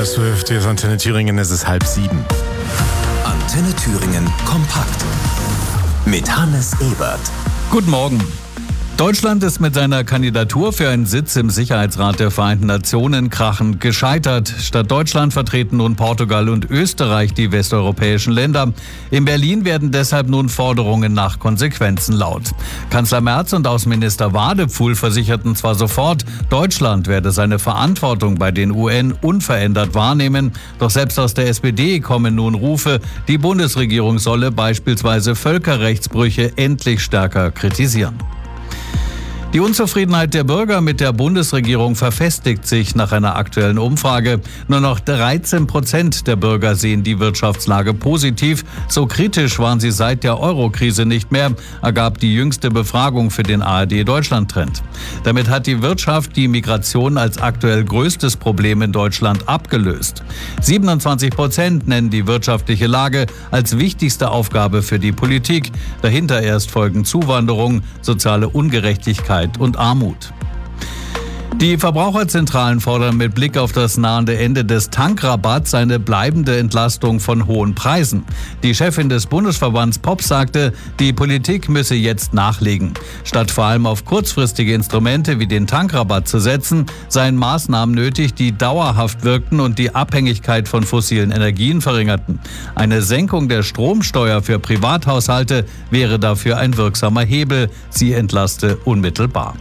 12, hier ist Antenne Thüringen, es ist 6:30. Antenne Thüringen kompakt mit Hannes Ebert. Guten Morgen. Deutschland ist mit seiner Kandidatur für einen Sitz im Sicherheitsrat der Vereinten Nationen krachend gescheitert. Statt Deutschland vertreten nun Portugal und Österreich die westeuropäischen Länder. In Berlin werden deshalb nun Forderungen nach Konsequenzen laut. Kanzler Merz und Außenminister Wadepfuhl versicherten zwar sofort, Deutschland werde seine Verantwortung bei den UN unverändert wahrnehmen. Doch selbst aus der SPD kommen nun Rufe, die Bundesregierung solle beispielsweise Völkerrechtsbrüche endlich stärker kritisieren. Die Unzufriedenheit der Bürger mit der Bundesregierung verfestigt sich nach einer aktuellen Umfrage. Nur noch 13% der Bürger sehen die Wirtschaftslage positiv. So kritisch waren sie seit der Euro-Krise nicht mehr, ergab die jüngste Befragung für den ARD-Deutschland-Trend. Damit hat die Wirtschaft die Migration als aktuell größtes Problem in Deutschland abgelöst. 27% nennen die wirtschaftliche Lage als wichtigste Aufgabe für die Politik. Dahinter erst folgen Zuwanderung, soziale Ungerechtigkeit und Armut. Die Verbraucherzentralen fordern mit Blick auf das nahende Ende des Tankrabatts eine bleibende Entlastung von hohen Preisen. Die Chefin des Bundesverbands POP sagte, die Politik müsse jetzt nachlegen. Statt vor allem auf kurzfristige Instrumente wie den Tankrabatt zu setzen, seien Maßnahmen nötig, die dauerhaft wirkten und die Abhängigkeit von fossilen Energien verringerten. Eine Senkung der Stromsteuer für Privathaushalte wäre dafür ein wirksamer Hebel. Sie entlaste unmittelbar.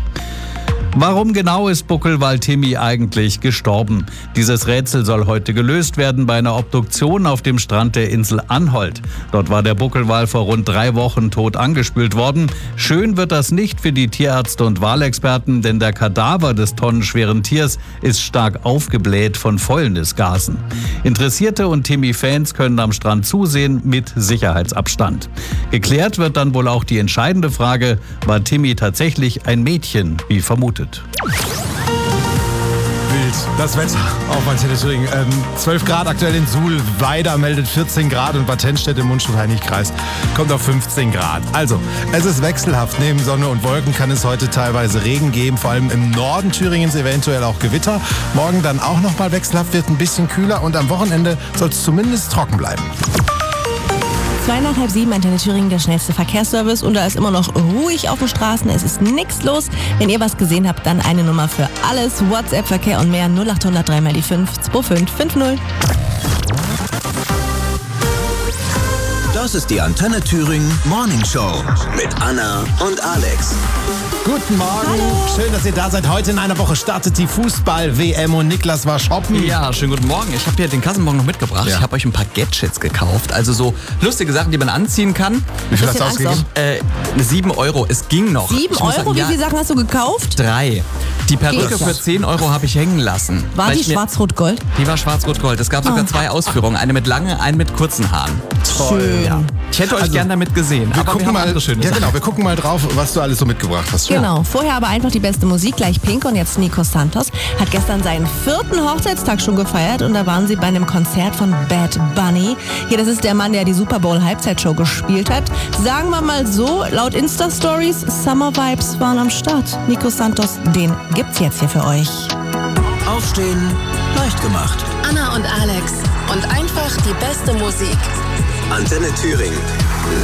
Warum genau ist Buckelwal Timmy eigentlich gestorben? Dieses Rätsel soll heute gelöst werden bei einer Obduktion auf dem Strand der Insel Anholt. Dort war der Buckelwal vor rund 3 Wochen tot angespült worden. Schön wird das nicht für die Tierärzte und Walexperten, denn der Kadaver des tonnenschweren Tiers ist stark aufgebläht von Fäulnisgasen. Interessierte und Timmy-Fans können am Strand zusehen mit Sicherheitsabstand. Geklärt wird dann wohl auch die entscheidende Frage, war Timmy tatsächlich ein Mädchen, wie vermutet? Wild. Das Wetter auf Antenne Thüringen. 12 Grad aktuell in Suhl, Weida meldet 14 Grad und Bad Tennstedt im Mundschut-Heinig-Kreis kommt auf 15 Grad. Also, es ist wechselhaft. Neben Sonne und Wolken kann es heute teilweise Regen geben, vor allem im Norden Thüringens eventuell auch Gewitter. Morgen dann auch nochmal wechselhaft, wird ein bisschen kühler und am Wochenende soll es zumindest trocken bleiben. 6:30, Antenne Thüringen, der schnellste Verkehrsservice. Und da ist immer noch ruhig auf den Straßen. Es ist nichts los. Wenn ihr was gesehen habt, dann eine Nummer für alles. WhatsApp, Verkehr und mehr 0800 3 mal die 5 2550. Das ist die Antenne Thüringen Morning Show mit Anna und Alex. Guten Morgen. Hallo. Schön, dass ihr da seid. Heute in einer Woche startet die Fußball-WM und Niklas war shoppen. Ja, schönen guten Morgen. Ich habe hier den Kassenbon noch mitgebracht. Ja. Ich habe euch ein paar Gadgets gekauft. Also so lustige Sachen, die man anziehen kann. Wie viel hast du Bisschen ausgegeben? 7 Euro. Es ging noch. 7 Ich muss Euro? sagen, Wie viele Sachen hast du gekauft? 3. Die Perücke Jesus. für 10 Euro habe ich hängen lassen. War Weil die ich mir- schwarz-rot-gold? Die war schwarz-rot-gold. Es gab sogar 2 Ausführungen. Eine mit langen, eine mit kurzen Haaren. Schön. Ja. Ich hätte euch gern damit gesehen. Wir aber gucken wir haben mal, andere schöne ja Sachen. genau, wir gucken mal drauf, was du alles so mitgebracht hast. Genau. Vorher aber einfach die beste Musik, gleich Pink und jetzt Nico Santos. Hat gestern seinen 4. Hochzeitstag schon gefeiert und da waren sie bei einem Konzert von Bad Bunny. Hier, das ist der Mann, der die Super Bowl Halbzeitshow gespielt hat. Sagen wir mal so, laut Insta-Stories, Summer Vibes waren am Start. Nico Santos, den gibt's jetzt hier für euch. Aufstehen, leicht gemacht. Anna und Alex und einfach die beste Musik. Antenne Thüringen,